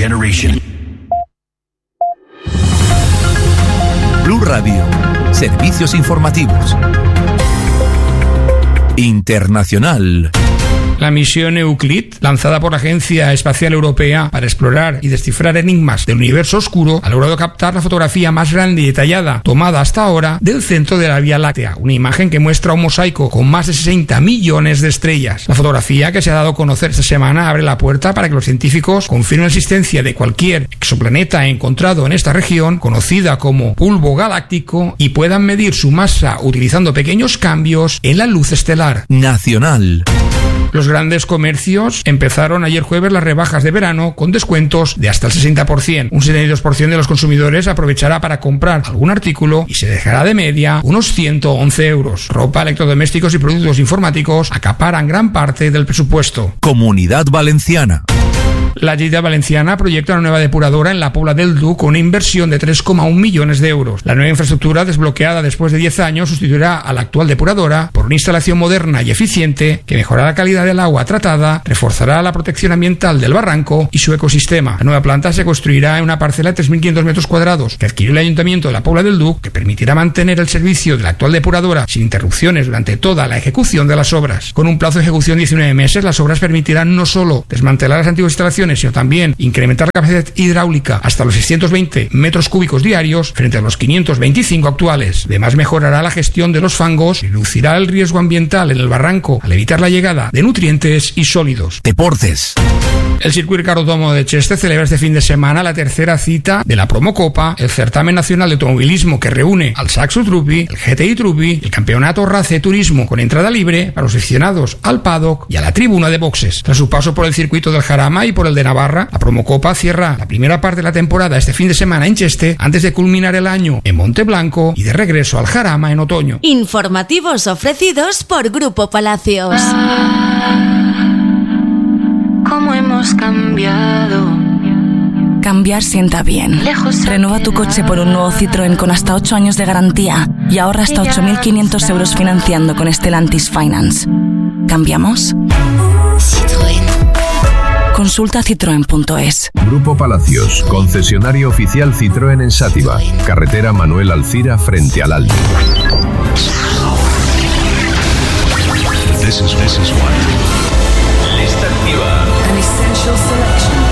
generation. Blue Radio, servicios informativos. Internacional. La misión Euclid, lanzada por la Agencia Espacial Europea para explorar y descifrar enigmas del universo oscuro, ha logrado captar la fotografía más grande y detallada tomada hasta ahora del centro de la Vía Láctea, una imagen que muestra un mosaico con más de 60 millones de estrellas. La fotografía, que se ha dado a conocer esta semana, abre la puerta para que los científicos confirmen la existencia de cualquier exoplaneta encontrado en esta región, conocida como bulbo galáctico, y puedan medir su masa utilizando pequeños cambios en la luz estelar. Nacional. Los grandes comercios empezaron ayer jueves las rebajas de verano con descuentos de hasta el 60%. Un 72% de los consumidores aprovechará para comprar algún artículo y se dejará de media unos 111 euros. Ropa, electrodomésticos y productos informáticos acaparan gran parte del presupuesto. Comunidad Valenciana. La Generalitat Valenciana proyecta una nueva depuradora en la Pobla del Duc con una inversión de 3,1 millones de euros. La nueva infraestructura, desbloqueada después de 10 años, sustituirá a la actual depuradora por una instalación moderna y eficiente que mejorará la calidad del agua tratada, reforzará la protección ambiental del barranco y su ecosistema. La nueva planta se construirá en una parcela de 3.500 metros cuadrados que adquirió el Ayuntamiento de la Pobla del Duc, que permitirá mantener el servicio de la actual depuradora sin interrupciones durante toda la ejecución de las obras. Con un plazo de ejecución de 19 meses, las obras permitirán no solo desmantelar las antiguas instalaciones, sino también incrementar la capacidad hidráulica hasta los 620 metros cúbicos diarios frente a los 525 actuales. Además, mejorará la gestión de los fangos y reducirá el riesgo ambiental en el barranco al evitar la llegada de nutrientes y sólidos. Deportes. El Circuit Carautódromo de Cheste celebra este fin de semana la tercera cita de la Promocopa, el certamen nacional de automovilismo que reúne al Saxo Truppi, el GTI Truppi, el campeonato Race Turismo con entrada libre para los aficionados al paddock y a la tribuna de boxes. Tras su paso por el circuito del Jarama y por el de Navarra, la Promocopa cierra la primera parte de la temporada este fin de semana en Cheste antes de culminar el año en Monteblanco y de regreso al Jarama en otoño. Informativos ofrecidos por Grupo Palacios. ¿Cómo hemos cambiado? Cambiar sienta bien. Renueva tu coche por un nuevo Citroën con hasta 8 años de garantía y ahorra hasta 8.500 euros financiando con Stellantis Finance. ¿Cambiamos? Citroën. Consulta citroen.es. Grupo Palacios, concesionario oficial Citroën en Sátiva, carretera Manuel Alcira frente al Alto. This is one. Lista activa. An essential selection.